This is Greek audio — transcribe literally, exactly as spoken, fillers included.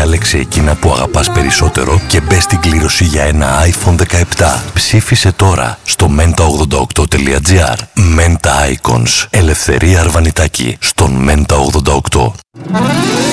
Διάλεξε εκείνα που αγαπάς περισσότερο και μπες στην κλήρωση για ένα άιφον δεκαεπτά. Ψήφισε τώρα στο μέντα ογδόντα οκτώ τελεία τζι άρ. Menta Icons. Ελευθερία Αρβανιτάκη στον Μέντα ογδόντα οκτώ.